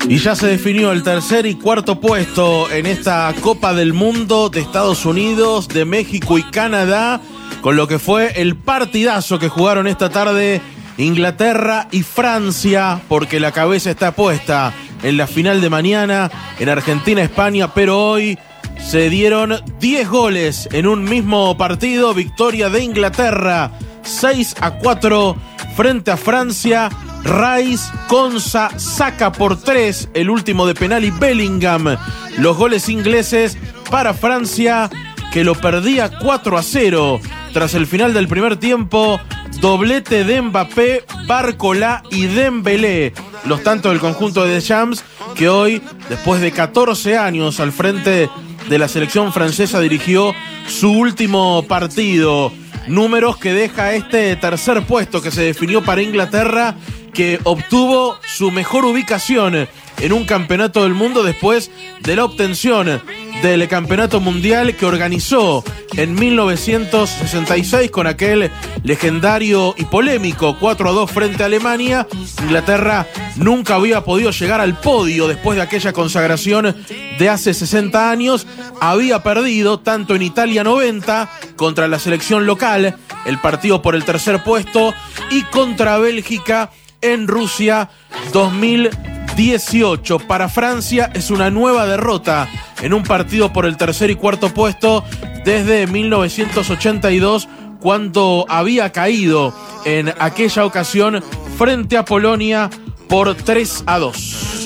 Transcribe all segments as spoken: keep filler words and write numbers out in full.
Y ya se definió el tercer y cuarto puesto en esta Copa del Mundo de Estados Unidos, de México y Canadá, con lo que fue el partidazo que jugaron esta tarde Inglaterra y Francia, porque la cabeza está puesta en la final de mañana en Argentina-España, pero hoy se dieron diez goles en un mismo partido. Victoria de Inglaterra seis a cuatro frente a Francia. Rice, Konsa, saca por tres, el último de penal, y Bellingham. Los goles ingleses para Francia, que lo perdía cuatro a cero tras el final del primer tiempo. Doblete de Mbappé, Barcola y Dembélé, los tantos del conjunto de Deschamps, que hoy, después de catorce años al frente de la selección francesa, dirigió su último partido. Números que deja este tercer puesto que se definió para Inglaterra, que obtuvo su mejor ubicación en un campeonato del mundo después de la obtención del campeonato mundial que organizó en mil novecientos sesenta y seis con aquel legendario y polémico cuatro a dos frente a Alemania. Inglaterra nunca había podido llegar al podio después de aquella consagración de hace sesenta años. Había perdido tanto en Italia noventa contra la selección local, el partido por el tercer puesto, y contra Bélgica en Rusia dos mil dieciocho. Para Francia es una nueva derrota en un partido por el tercer y cuarto puesto desde mil novecientos ochenta y dos, cuando había caído en aquella ocasión frente a Polonia por tres a dos.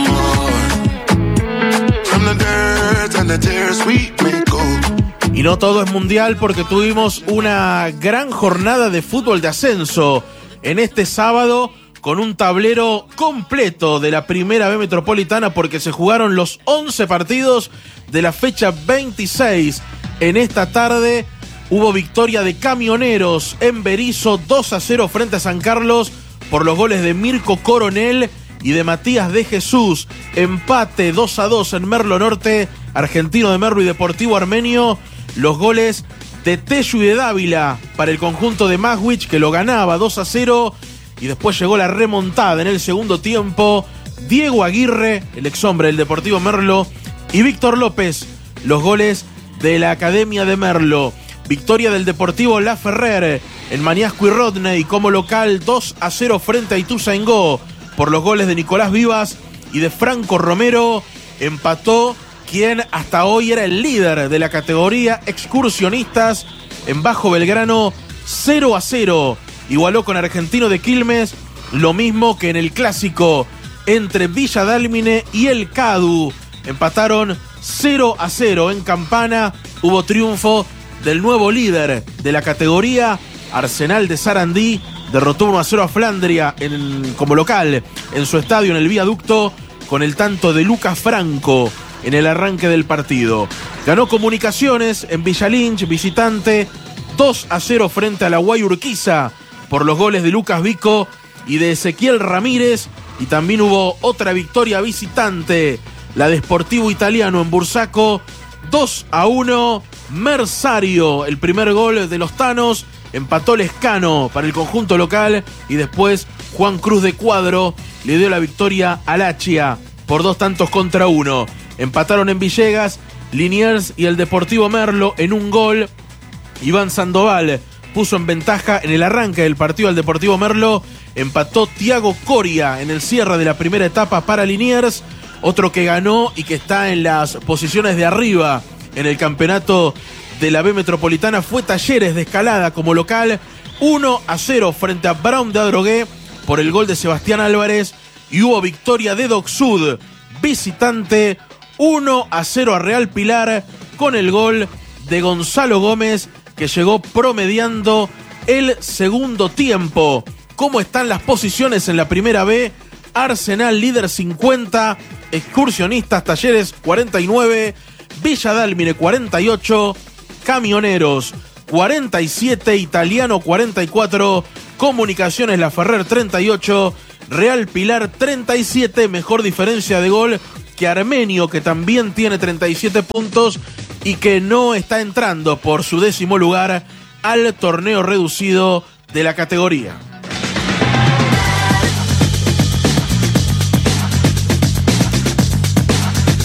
Y no todo es mundial, porque tuvimos una gran jornada de fútbol de ascenso en este sábado, con un tablero completo de la Primera B Metropolitana, porque se jugaron los once partidos de la fecha veintiséis. En esta tarde hubo victoria de Camioneros en Berisso, dos a cero frente a San Carlos, por los goles de Mirko Coronel y de Matías de Jesús. Empate dos a dos en Merlo Norte, Argentino de Merlo y Deportivo Armenio. Los goles de Tello y de Dávila para el conjunto de Maswich, que lo ganaba dos a cero. Y después llegó la remontada en el segundo tiempo. Diego Aguirre, el ex hombre del Deportivo Merlo, y Víctor López, los goles de la Academia de Merlo. Victoria del Deportivo La Ferrer en Mañasco y Rodney como local, dos a cero frente a Ituzaingó, por los goles de Nicolás Vivas y de Franco Romero. Empató quien hasta hoy era el líder de la categoría, Excursionistas, en Bajo Belgrano, cero a cero. Igualó con Argentino de Quilmes, lo mismo que en el clásico entre Villa Dálmine y el Cadu. Empataron cero a cero en Campana. Hubo triunfo del nuevo líder de la categoría, Arsenal de Sarandí. Derrotó uno a cero a Flandria en, como local en su estadio en el Viaducto, con el tanto de Lucas Franco en el arranque del partido. Ganó Comunicaciones en Villa Lynch, visitante, dos a cero frente a la Guayurquiza, por los goles de Lucas Vico y de Ezequiel Ramírez. Y también hubo otra victoria visitante, la de Sportivo Italiano en Bursaco, dos a uno. Mersario, el primer gol de los Tanos. Empató Lescano para el conjunto local, y después Juan Cruz de Cuadro le dio la victoria a Lachia por dos tantos contra uno. Empataron en Villegas Liniers y el Deportivo Merlo en un gol. Iván Sandoval puso en ventaja en el arranque del partido al Deportivo Merlo. Empató Tiago Coria en el cierre de la primera etapa para Liniers. Otro que ganó y que está en las posiciones de arriba en el campeonato de la B Metropolitana fue Talleres de Escalada como local, uno a cero frente a Brown de Adrogué por el gol de Sebastián Álvarez. Y hubo victoria de Docsud visitante, uno a cero a Real Pilar, con el gol de Gonzalo Gómez, que llegó promediando el segundo tiempo. ¿Cómo están las posiciones en la Primera B? Arsenal líder cincuenta, Excursionistas Talleres cuarenta y nueve, Villa Dálmine cuarenta y ocho, Camioneros cuarenta y siete, Italiano cuarenta y cuatro, Comunicaciones La Ferrer treinta y ocho, Real Pilar treinta y siete, mejor diferencia de gol que Armenio, que también tiene treinta y siete puntos y que no está entrando por su décimo lugar al torneo reducido de la categoría.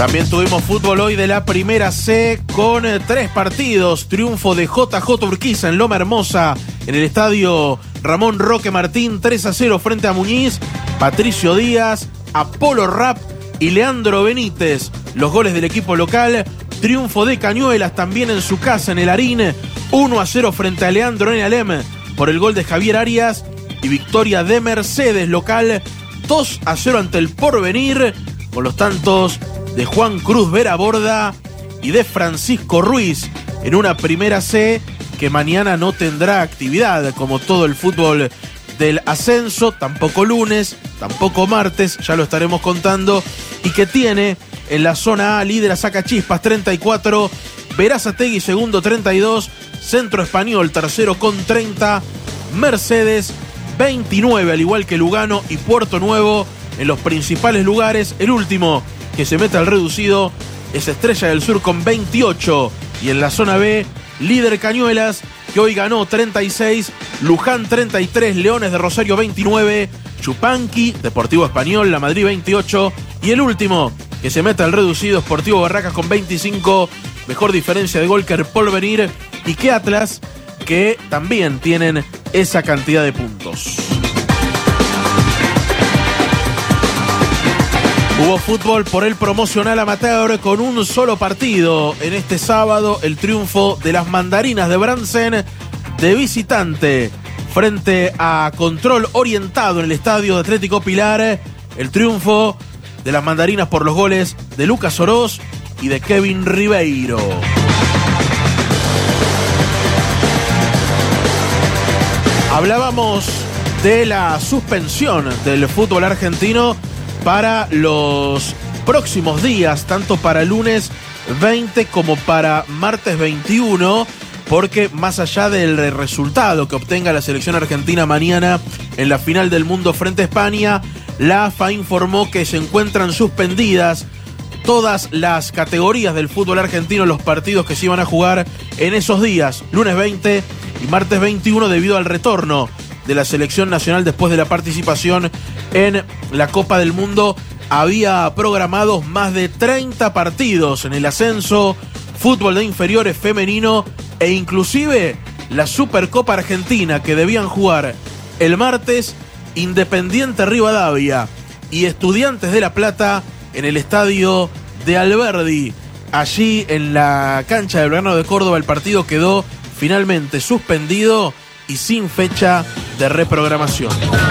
También tuvimos fútbol hoy de la Primera C con eh, tres partidos. Triunfo de J J Urquiza en Loma Hermosa, en el estadio Ramón Roque Martín, tres a cero frente a Muñiz. Patricio Díaz, Apolo Rapp y Leandro Benítez, los goles del equipo local. Triunfo de Cañuelas también en su casa, en el Arín, uno a cero frente a Leandro Nenalem por el gol de Javier Arias. Y victoria de Mercedes local, dos a cero ante el Porvenir, con los tantos de Juan Cruz Vera Borda y de Francisco Ruiz, en una Primera C que mañana no tendrá actividad, como todo el fútbol del ascenso, tampoco lunes, tampoco martes, ya lo estaremos contando, y que tiene en la zona A líder a Sacachispas treinta y cuatro, Berazategui segundo treinta y dos, Centro Español tercero con treinta, Mercedes veintinueve, al igual que Lugano y Puerto Nuevo en los principales lugares. El último que se mete al reducido es Estrella del Sur con veintiocho, y en la zona B, líder Cañuelas, que hoy ganó treinta y seis, Luján treinta y tres, Leones de Rosario veintinueve, Chupanqui, Deportivo Español, La Madrid veintiocho, y el último que se mete al reducido, Sportivo Barracas con veinticinco, mejor diferencia de gol que el Porvenir y que Atlas, que también tienen esa cantidad de puntos. Hubo fútbol por el promocional amateur con un solo partido en este sábado, el triunfo de las Mandarinas de Bransen de visitante frente a Control Orientado en el estadio de Atlético Pilar. El triunfo de las Mandarinas por los goles de Lucas Oroz y de Kevin Ribeiro. Hablábamos de la suspensión del fútbol argentino para los próximos días, tanto para lunes veinte como para martes veintiuno, porque más allá del resultado que obtenga la selección argentina mañana en la final del mundo frente a España, la A F A informó que se encuentran suspendidas todas las categorías del fútbol argentino, los partidos que se iban a jugar en esos días, lunes veinte y martes veintiuno, debido al retorno de la selección nacional después de la participación en la Copa del Mundo. Había programados más de treinta partidos en el ascenso, fútbol de inferiores femenino e inclusive la Supercopa Argentina, que debían jugar el martes Independiente Rivadavia y Estudiantes de La Plata en el estadio de Alberdi. Allí en la cancha del Belgrano de Córdoba el partido quedó finalmente suspendido y sin fecha de reprogramación.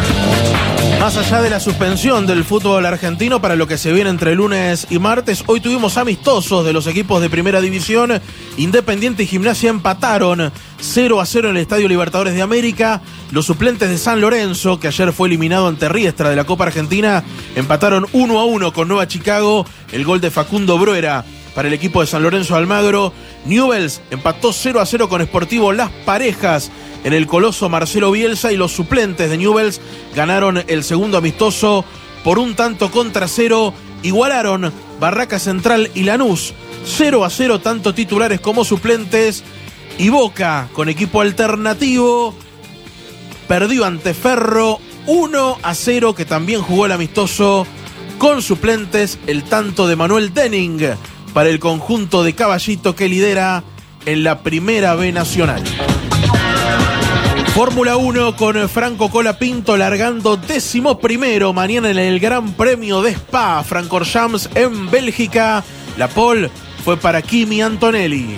Más allá de la suspensión del fútbol argentino para lo que se viene entre lunes y martes, hoy tuvimos amistosos de los equipos de Primera División. Independiente y Gimnasia empataron cero a cero en el Estadio Libertadores de América. Los suplentes de San Lorenzo, que ayer fue eliminado ante Riestra de la Copa Argentina, empataron uno a uno con Nueva Chicago. El gol de Facundo Bruera para el equipo de San Lorenzo Almagro. Newell's empató cero a cero con Sportivo Las Parejas en el Coloso Marcelo Bielsa, y los suplentes de Newell's ganaron el segundo amistoso por un tanto contra cero. Igualaron Barraca Central y Lanús cero a cero, tanto titulares como suplentes. Y Boca, con equipo alternativo, perdió ante Ferro uno a cero, que también jugó el amistoso con suplentes. El tanto de Manuel Denning para el conjunto de Caballito, que lidera en la Primera B Nacional. Fórmula uno con Franco Colapinto largando décimo primero mañana en el Gran Premio de Spa Francorchamps en Bélgica. La pole fue para Kimi Antonelli.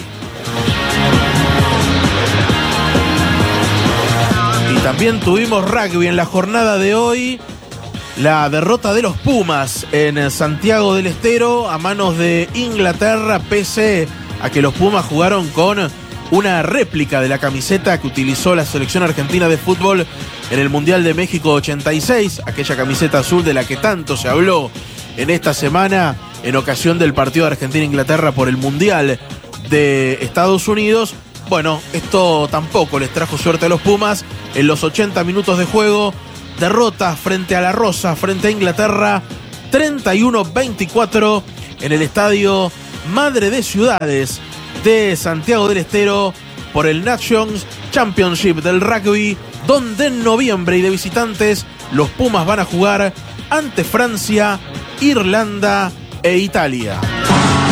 Y también tuvimos rugby en la jornada de hoy. La derrota de los Pumas en Santiago del Estero a manos de Inglaterra, pese a que los Pumas jugaron con una réplica de la camiseta que utilizó la selección argentina de fútbol en el Mundial de México ochenta y seis, aquella camiseta azul de la que tanto se habló en esta semana en ocasión del partido de Argentina-Inglaterra por el Mundial de Estados Unidos. Bueno, esto tampoco les trajo suerte a los Pumas. En los ochenta minutos de juego, derrota frente a la Rosa, frente a Inglaterra, treinta y uno veinticuatro en el estadio Madre de Ciudades de Santiago del Estero por el Nations Championship del rugby, donde en noviembre y de visitantes los Pumas van a jugar ante Francia, Irlanda e Italia.